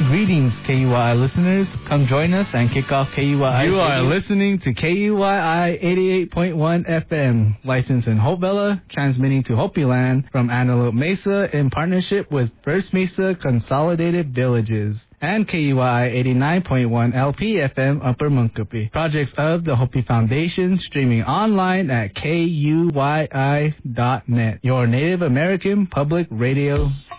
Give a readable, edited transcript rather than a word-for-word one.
Greetings, KUYI listeners. Come join us and kick off KUYI. You are listening to KUYI 88.1 FM, licensed in Hope Bella, transmitting to Hopi Land from Antelope Mesa in partnership with First Mesa Consolidated Villages and KUYI 89.1 LP FM Upper Munkapi. Projects of the Hopi Foundation, streaming online at KUYI.net, your Native American public radio